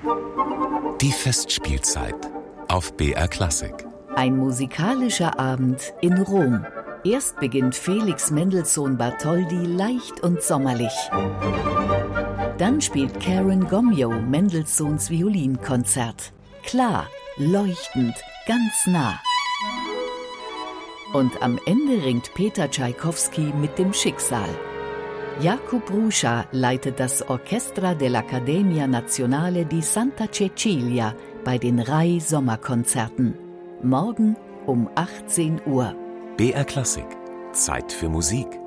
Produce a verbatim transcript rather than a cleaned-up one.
Die Festspielzeit auf B R Klassik. Ein musikalischer Abend in Rom. Erst beginnt Felix Mendelssohn Bartholdy leicht und sommerlich. Dann spielt Karen Gomyo Mendelssohns Violinkonzert. Klar, leuchtend, ganz nah. Und am Ende ringt Peter Tschaikowski mit dem Schicksal. Jakub Ruscha leitet das Orchestra dell'Accademia Nazionale di Santa Cecilia bei den Rai Sommerkonzerten. Morgen um achtzehn Uhr. B R Klassik. Zeit für Musik.